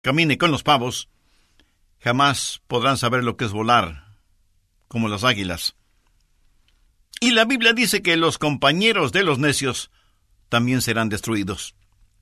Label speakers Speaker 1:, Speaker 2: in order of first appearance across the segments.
Speaker 1: camine con los pavos, jamás podrán saber lo que es volar, como las águilas. Y la Biblia dice que los compañeros de los necios también serán destruidos.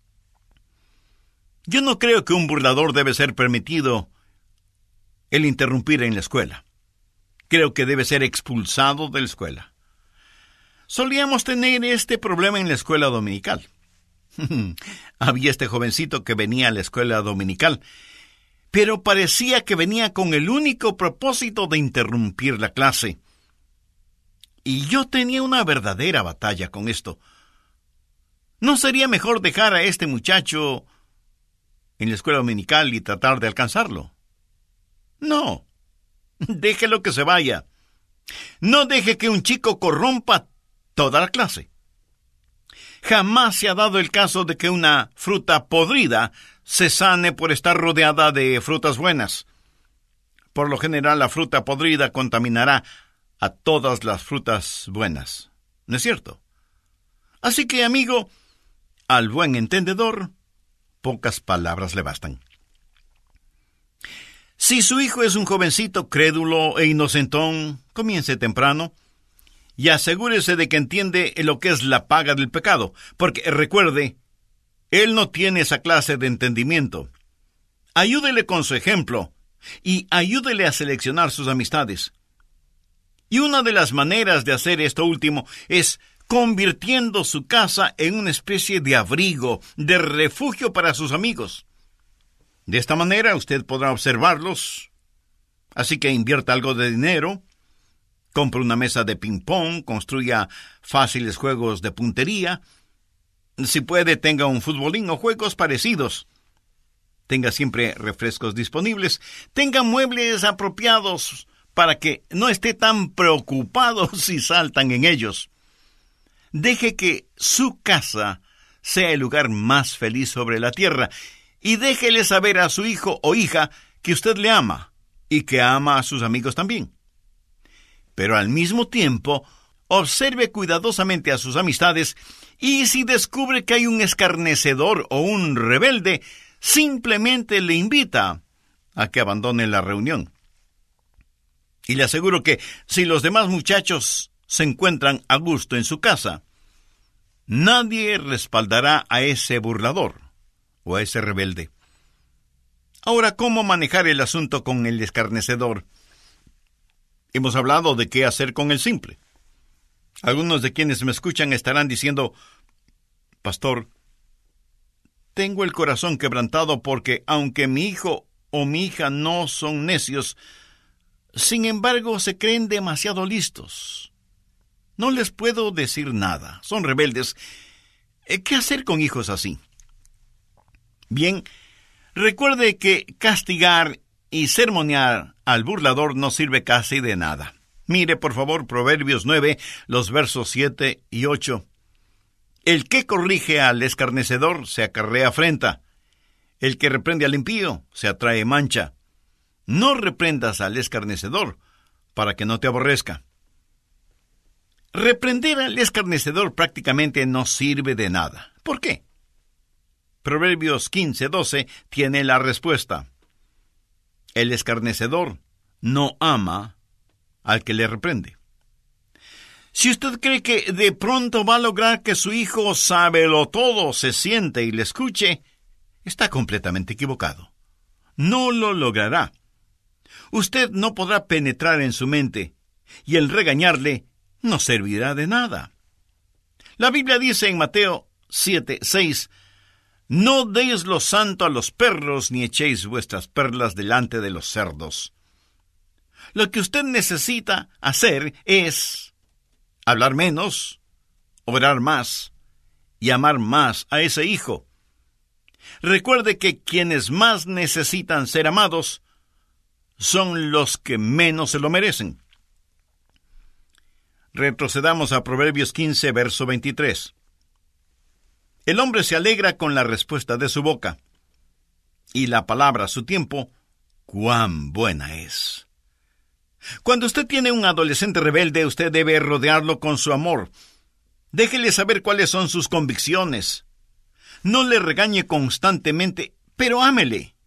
Speaker 1: Yo no creo que un burlador debe ser permitido el interrumpir en la escuela. Creo que debe ser expulsado de la escuela. Solíamos tener este problema en la escuela dominical. Había este jovencito que venía a la escuela dominical, pero parecía que venía con el único propósito de interrumpir la clase. Y yo tenía una verdadera batalla con esto. ¿No sería mejor dejar a este muchacho en la escuela dominical y tratar de alcanzarlo? No, déjelo que se vaya. No deje que un chico corrompa toda la clase. Jamás se ha dado el caso de que una fruta podrida se sane por estar rodeada de frutas buenas. Por lo general, la fruta podrida contaminará a todas las frutas buenas. ¿No es cierto? Así que, amigo, al buen entendedor, pocas palabras le bastan. Si su hijo es un jovencito crédulo e inocentón, comience temprano y asegúrese de que entiende lo que es la paga del pecado, porque recuerde, él no tiene esa clase de entendimiento. Ayúdele con su ejemplo y ayúdele a seleccionar sus amistades. Y una de las maneras de hacer esto último es convirtiendo su casa en una especie de abrigo, de refugio para sus amigos. De esta manera usted podrá observarlos, así que invierta algo de dinero, compre una mesa de ping-pong, construya fáciles juegos de puntería. Si puede, tenga un futbolín o juegos parecidos. Tenga siempre refrescos disponibles, tenga muebles apropiados para que no esté tan preocupado si saltan en ellos. Deje que su casa sea el lugar más feliz sobre la tierra y déjele saber a su hijo o hija que usted le ama y que ama a sus amigos también. Pero al mismo tiempo, observe cuidadosamente a sus amistades y si descubre que hay un escarnecedor o un rebelde, simplemente le invita a que abandone la reunión. Y le aseguro que si los demás muchachos se encuentran a gusto en su casa, nadie respaldará a ese burlador o a ese rebelde. Ahora, ¿cómo manejar el asunto con el escarnecedor? Hemos hablado de qué hacer con el simple. Algunos de quienes me escuchan estarán diciendo: Pastor, tengo el corazón quebrantado porque aunque mi hijo o mi hija no son necios, sin embargo se creen demasiado listos. No les puedo decir nada, son rebeldes. ¿Qué hacer con hijos así? Bien, recuerde que castigar y sermonear al burlador no sirve casi de nada. Mire, por favor, Proverbios 9, los versos 7 y 8. El que corrige al escarnecedor se acarrea afrenta. El que reprende al impío se atrae mancha. No reprendas al escarnecedor para que no te aborrezca. Reprender al escarnecedor prácticamente no sirve de nada. ¿Por qué? Proverbios 15:12 tiene la respuesta. El escarnecedor no ama al que le reprende. Si usted cree que de pronto va a lograr que su hijo sábelo todo, se siente y le escuche, está completamente equivocado. No lo logrará. Usted no podrá penetrar en su mente, y el regañarle no servirá de nada. La Biblia dice en Mateo 7:6, no deis lo santo a los perros, ni echéis vuestras perlas delante de los cerdos. Lo que usted necesita hacer es hablar menos, orar más y amar más a ese hijo. Recuerde que quienes más necesitan ser amados son los que menos se lo merecen. Retrocedamos a Proverbios 15, verso 23. El hombre se alegra con la respuesta de su boca, y la palabra a su tiempo, cuán buena es. Cuando usted tiene un adolescente rebelde, usted debe rodearlo con su amor. Déjele saber cuáles son sus convicciones. No le regañe constantemente, pero ámele.